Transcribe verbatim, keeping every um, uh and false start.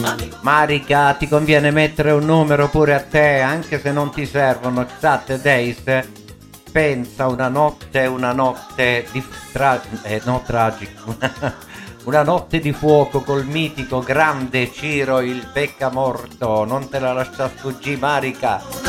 Marica, ti conviene mettere un numero pure a te, anche se non ti servono Xat Days. Pensa una notte, una notte di tra- eh, no, tragico. Una notte di fuoco col mitico grande Ciro il Beccamorto. Non te la lascia sfuggire, Marica.